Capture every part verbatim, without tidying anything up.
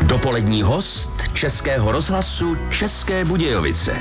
Dopolední host Českého rozhlasu České Budějovice.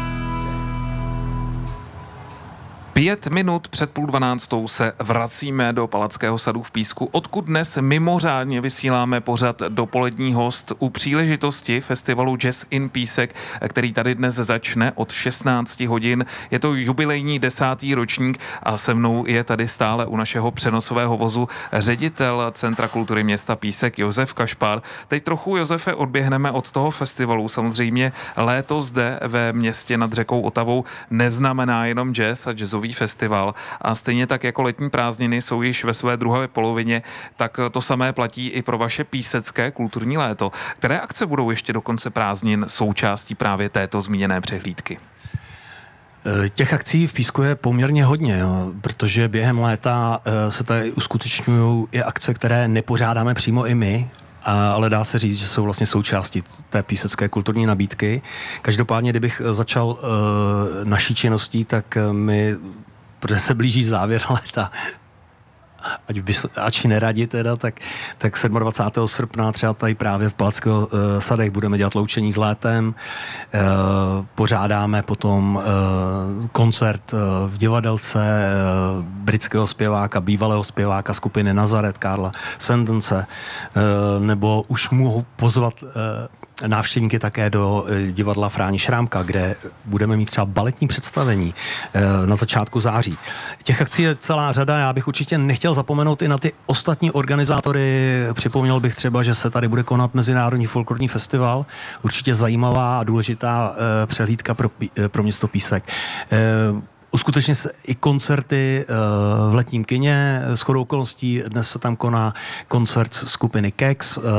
Pět minut před půl dvanáctou se vracíme do Palackého sadu v Písku, odkud dnes mimořádně vysíláme pořad Dopolední host u příležitosti festivalu Jazz in Písek, který tady dnes začne od šestnáct hodin. Je to jubilejní desátý ročník a se mnou je tady stále u našeho přenosového vozu ředitel Centra kultury města Písek Josef Kašpar. Teď trochu, Josefe, odběhneme od toho festivalu. Samozřejmě léto zde ve městě nad řekou Otavou neznamená jenom jazz a jazzový festival a stejně tak jako letní prázdniny jsou již ve své druhé polovině, tak to samé platí i pro vaše písecké kulturní léto. Které akce budou ještě do konce prázdnin součástí právě této zmíněné přehlídky? Těch akcí v Písku je poměrně hodně, jo, protože během léta se tady uskutečňují i akce, které nepořádáme přímo i my, ale dá se říct, že jsou vlastně součástí té písecké kulturní nabídky. Každopádně, kdybych začal uh, naší činností, tak my, protože se blíží závěr léta, ať, by, ač neradi teda, tak, tak dvacátého sedmého srpna třeba tady právě v Palackého uh, sadech budeme dělat loučení s létem. Uh, pořádáme potom uh, koncert uh, v divadelce uh, britského zpěváka, bývalého zpěváka skupiny Nazaret, Karla Sandence, uh, nebo už mohu pozvat uh, návštěvníky také do uh, divadla Fráni Šrámka, kde budeme mít třeba baletní představení uh, na začátku září. Těch akcí je celá řada, já bych určitě nechtěl zapomenout i na ty ostatní organizátory. Připomněl bych třeba, že se tady bude konat Mezinárodní folklorní festival. Určitě zajímavá a důležitá e, přehlídka pro, e, pro město Písek. E, Uskuteční se i koncerty e, v letním kině. Shodou okolností dnes se tam koná koncert skupiny Keks. E,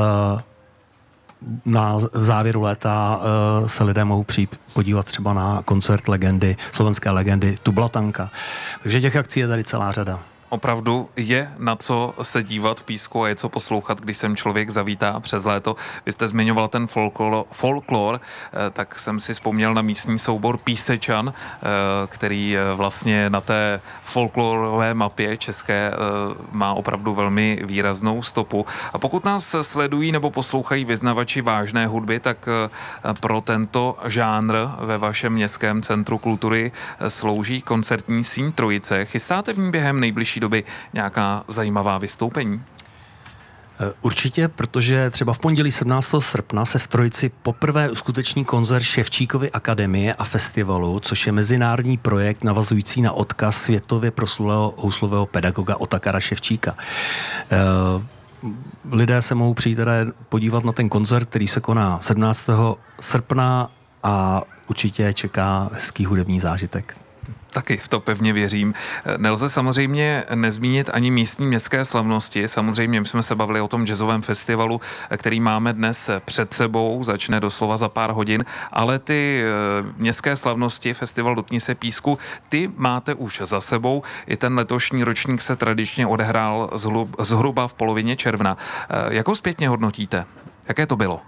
na závěru léta e, se lidé mohou přijít podívat třeba na koncert legendy, slovenské legendy Tublatanka. Takže těch akcí je tady celá řada. Opravdu je na co se dívat v Písku a je co poslouchat, když sem člověk zavítá přes léto. Vy jste zmiňoval ten folklor, folklor, tak jsem si vzpomněl na místní soubor Písečan, který vlastně na té folklorové mapě české má opravdu velmi výraznou stopu. A pokud nás sledují nebo poslouchají vyznavači vážné hudby, tak pro tento žánr ve vašem městském centru kultury slouží koncertní síň Trojice. Chystáte v ní během nejbližší doby nějaká zajímavá vystoupení? Určitě, protože třeba v pondělí sedmnáctého srpna se v Trojici poprvé uskuteční koncert Ševčíkovy akademie a festivalu, což je mezinárodní projekt navazující na odkaz světově proslulého houslového pedagoga Otakara Ševčíka. Lidé se mohou přijít teda podívat na ten koncert, který se koná sedmnáctého srpna a určitě čeká hezký hudební zážitek. Taky v to pevně věřím. Nelze samozřejmě nezmínit ani místní městské slavnosti. Samozřejmě my jsme se bavili o tom jazzovém festivalu, který máme dnes před sebou, začne doslova za pár hodin, ale ty městské slavnosti, festival Dotkni se Písku, ty máte už za sebou. I ten letošní ročník se tradičně odehrál zhruba v polovině června. Jak ho zpětně hodnotíte? Jaké to bylo?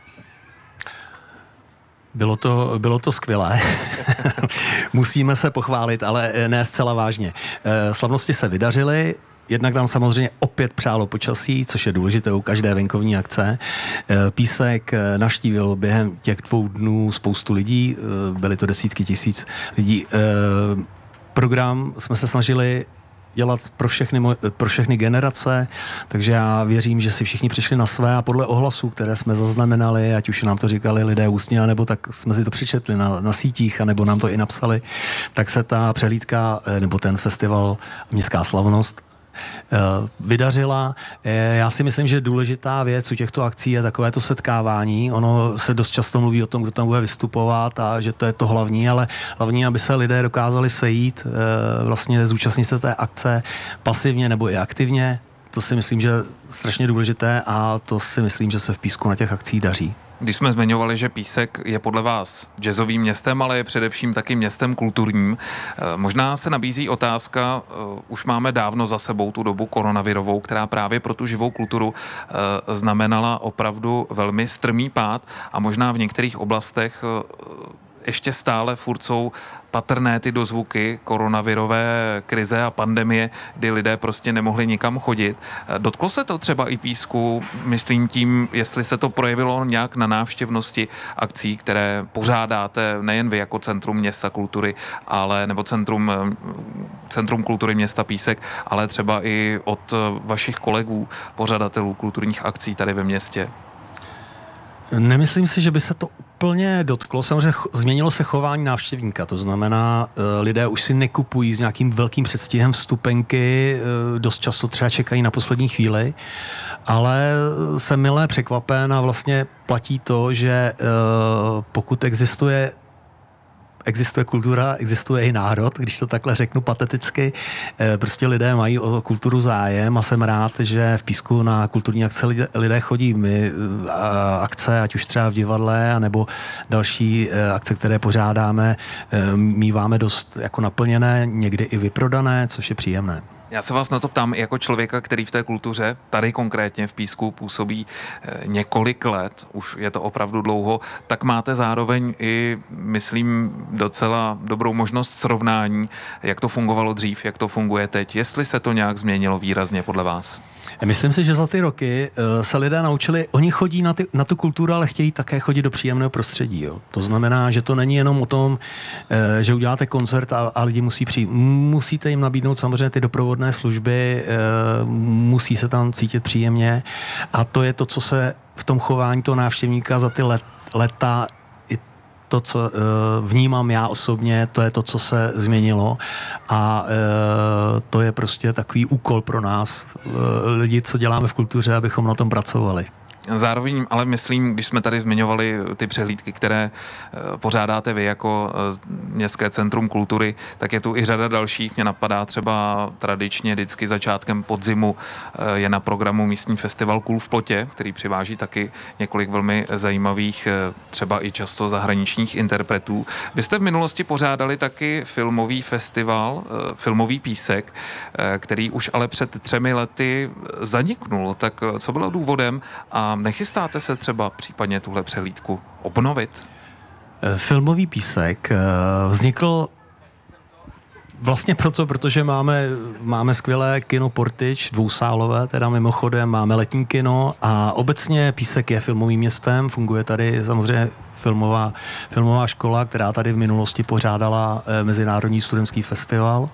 Bylo to, bylo to skvělé. Musíme se pochválit, ale ne zcela vážně. Slavnosti se vydařily, jednak nám samozřejmě opět přálo počasí, což je důležité u každé venkovní akce. Písek navštívil během těch dvou dnů spoustu lidí, byly to desítky tisíc lidí. Program jsme se snažili dělat pro všechny, pro všechny generace, takže já věřím, že si všichni přišli na své a podle ohlasů, které jsme zaznamenali, ať už nám to říkali lidé ústně, anebo tak jsme si to přečetli na, na sítích, anebo nám to i napsali, tak se ta přehlídka, nebo ten festival Městská slavnost vydařila. Já si myslím, že důležitá věc u těchto akcí je takovéto setkávání. Ono se dost často mluví o tom, kdo tam bude vystupovat a že to je to hlavní, ale hlavní, aby se lidé dokázali sejít, vlastně zúčastnit se té akce pasivně nebo i aktivně. To si myslím, že je strašně důležité a to si myslím, že se v Písku na těch akcích daří. Když jsme zmiňovali, že Písek je podle vás jazzovým městem, ale je především taky městem kulturním, možná se nabízí otázka, už máme dávno za sebou tu dobu koronavirovou, která právě pro tu živou kulturu znamenala opravdu velmi strmý pád a možná v některých oblastech ještě stále furt jsou patrné ty dozvuky koronavirové krize a pandemie, kdy lidé prostě nemohli nikam chodit. Dotklo se to třeba i Písku, myslím tím, jestli se to projevilo nějak na návštěvnosti akcí, které pořádáte nejen vy jako Centrum města kultury, ale nebo Centrum, Centrum kultury města Písek, ale třeba i od vašich kolegů, pořadatelů kulturních akcí tady ve městě. Nemyslím si, že by se to úplně dotklo. Samozřejmě ch- změnilo se chování návštěvníka, to znamená, e, lidé už si nekupují s nějakým velkým předstihem vstupenky, e, dost často třeba čekají na poslední chvíli, ale jsem milé překvapen a vlastně platí to, že e, pokud existuje Existuje kultura, existuje i národ, když to takhle řeknu pateticky. Prostě lidé mají o kulturu zájem a jsem rád, že v Písku na kulturní akce lidé chodí. My akce, ať už třeba v divadle, anebo další akce, které pořádáme, míváme dost jako naplněné, někdy i vyprodané, což je příjemné. Já se vás na to ptám jako člověka, který v té kultuře, tady konkrétně v Písku, působí několik let, už je to opravdu dlouho, tak máte zároveň i, myslím, docela dobrou možnost srovnání, jak to fungovalo dřív, jak to funguje teď, jestli se to nějak změnilo výrazně podle vás. Myslím si, že za ty roky se lidé naučili, oni chodí na, ty, na tu kulturu, ale chtějí také chodit do příjemného prostředí. Jo. To znamená, že to není jenom o tom, že uděláte koncert a, a lidi musí přijít. Musíte jim nabídnout samozřejmě ty doprovodné služby, musí se tam cítit příjemně a to je to, co se v tom chování toho návštěvníka za ty let, leta to, co uh, vnímám já osobně, to je to, co se změnilo a uh, to je prostě takový úkol pro nás, uh, lidi, co děláme v kultuře, abychom na tom pracovali. Zároveň, ale myslím, když jsme tady zmiňovali ty přehlídky, které pořádáte vy jako Městské centrum kultury, tak je tu i řada dalších. Mě napadá třeba tradičně vždycky začátkem podzimu je na programu místní festival Kůl v plotě, který přiváží taky několik velmi zajímavých, třeba i často zahraničních interpretů. Vy jste v minulosti pořádali taky filmový festival, filmový Písek, který už ale před třemi lety zaniknul. Tak co bylo důvodem a nechystáte se třeba případně tuhle přehlídku obnovit? Filmový Písek vznikl vlastně proto, protože máme, máme skvělé kino Portič, dvousálové, teda mimochodem, máme letní kino a obecně Písek je filmovým městem, funguje tady samozřejmě filmová, filmová škola, která tady v minulosti pořádala Mezinárodní studentský festival.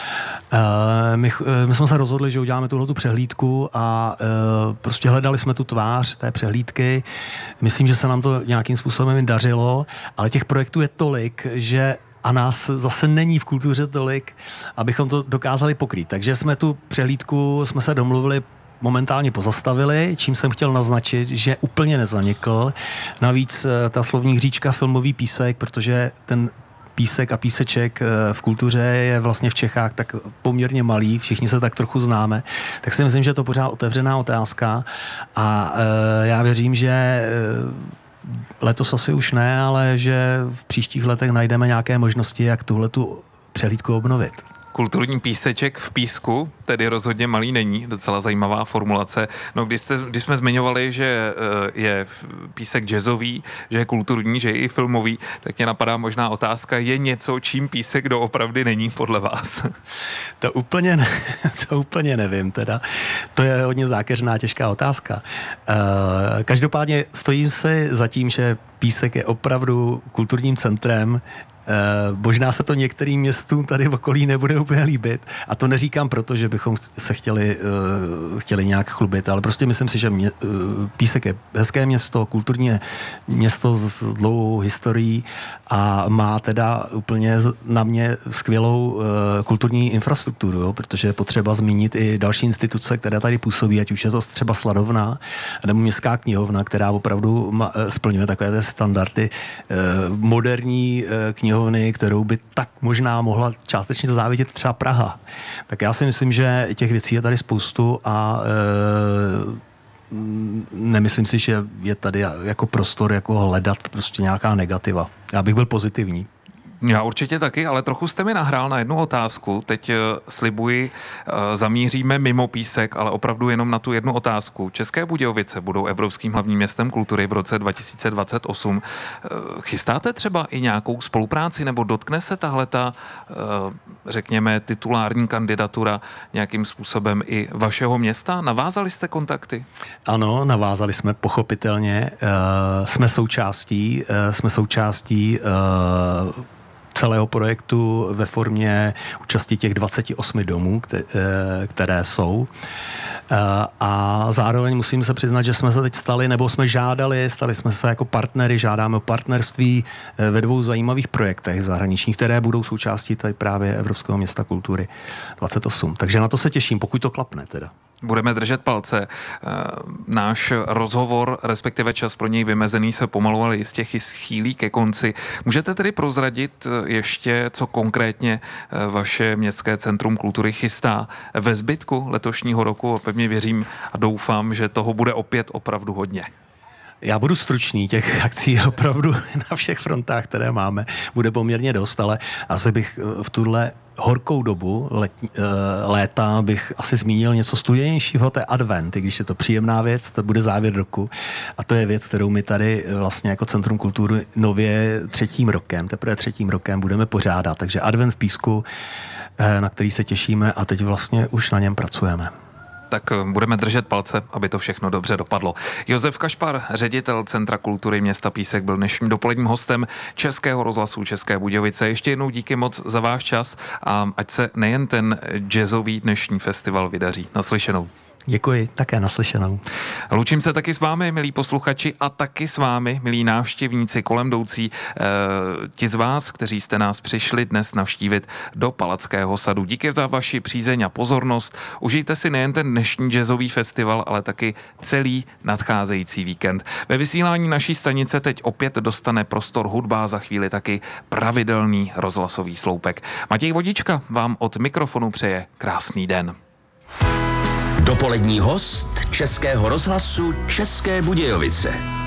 My, my jsme se rozhodli, že uděláme tuhletu přehlídku a prostě hledali jsme tu tvář té přehlídky. Myslím, že se nám to nějakým způsobem dařilo, ale těch projektů je tolik, že a nás zase není v kultuře tolik, abychom to dokázali pokrýt. Takže jsme tu přehlídku, jsme se domluvili, momentálně pozastavili, čím jsem chtěl naznačit, že úplně nezanikl. Navíc ta slovní hříčka filmový Písek, protože ten Písek a píseček v kultuře je vlastně v Čechách tak poměrně malý, všichni se tak trochu známe, tak si myslím, že je to pořád otevřená otázka a e, já věřím, že e, letos asi už ne, ale že v příštích letech najdeme nějaké možnosti, jak tuhletu přehlídku obnovit. Kulturní píseček v Písku, tedy rozhodně malý není, docela zajímavá formulace. No, když, jste, když jsme zmiňovali, že je Písek jazzový, že je kulturní, že je i filmový, tak mě napadá možná otázka, je něco, čím Písek doopravdy není podle vás? To úplně, ne, to úplně nevím teda. To je hodně zákeřná, těžká otázka. Každopádně stojím si za tím, že Písek je opravdu kulturním centrem. Uh, možná se to některým městům tady v okolí nebude úplně líbit. A to neříkám proto, že bychom se chtěli, uh, chtěli nějak chlubit, ale prostě myslím si, že mě, uh, Písek je hezké město, kulturní město s dlouhou historií a má teda úplně na mě skvělou uh, kulturní infrastrukturu, jo, protože je potřeba zmínit i další instituce, které tady působí, ať už je to třeba Sladovna nebo Městská knihovna, která opravdu ma, splňuje takové ty standardy uh, moderní uh, knihovny, kterou by tak možná mohla částečně závidět třeba Praha. Tak já si myslím, že těch věcí je tady spoustu a e, nemyslím si, že je tady jako prostor jako hledat prostě nějaká negativa. Já bych byl pozitivní. Já určitě taky, ale trochu jste mi nahrál na jednu otázku. Teď slibuji, zamíříme mimo písek, ale opravdu jenom na tu jednu otázku. České Budějovice budou Evropským hlavním městem kultury v roce dva tisíce dvacet osm. Chystáte třeba i nějakou spolupráci, nebo dotkne se tahleta, řekněme, titulární kandidatura nějakým způsobem i vašeho města? Navázali jste kontakty? Ano, navázali jsme pochopitelně. Jsme součástí, jsme součástí celého projektu ve formě účasti těch dvaceti osmi domů, které jsou. A zároveň musím se přiznat, že jsme se teď stali, nebo jsme žádali, stali jsme se jako partnery, žádáme o partnerství ve dvou zajímavých projektech zahraničních, které budou součástí tady právě Evropského města kultury dvacet osm. Takže na to se těším, pokud to klapne teda. Budeme držet palce. Náš rozhovor, respektive čas pro něj vymezený, se pomalu, ale jistě chýlí ke konci. Můžete tedy prozradit ještě, co konkrétně vaše městské centrum kultury chystá ve zbytku letošního roku? Pevně věřím a doufám, že toho bude opět opravdu hodně. Já budu stručný, těch akcí opravdu na všech frontách, které máme, bude poměrně dost, ale asi bych v tuhle horkou dobu letní, léta bych asi zmínil něco studenějšího, to je advent, i když je to příjemná věc, to bude závěr roku a to je věc, kterou my tady vlastně jako Centrum kultury nově třetím rokem, teprve třetím rokem budeme pořádat, takže advent v Písku, na který se těšíme a teď vlastně už na něm pracujeme. Tak budeme držet palce, aby to všechno dobře dopadlo. Josef Kašpar, ředitel Centra kultury města Písek, byl dnešním dopoledním hostem Českého rozhlasu České Budějovice. Ještě jednou díky moc za váš čas a ať se nejen ten jazzový dnešní festival vydaří. Naslyšenou. Děkuji, také naslyšenou. Loučím se taky s vámi, milí posluchači, a taky s vámi, milí návštěvníci kolem jdoucí, eh, ti z vás, kteří jste nás přišli dnes navštívit do Palackého sadu. Díky za vaši přízeň a pozornost. Užijte si nejen ten dnešní jazzový festival, ale taky celý nadcházející víkend. Ve vysílání naší stanice teď opět dostane prostor hudba, za chvíli taky pravidelný rozhlasový sloupek. Matěj Vodička vám od mikrofonu přeje krásný den. Dopolední host Českého rozhlasu České Budějovice.